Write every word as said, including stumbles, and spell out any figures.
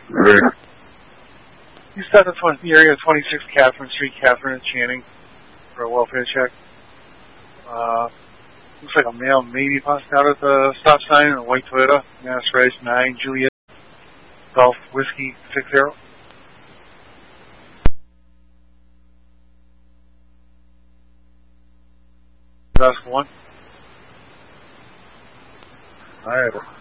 Right. You start at the area of twenty-six Catherine Street, Catherine and Channing, for a welfare check. Uh, looks like a male maybe passed out at the stop sign in a white Toyota, Mass Res nine Juliet Golf Whiskey six zero. That's one. I have it.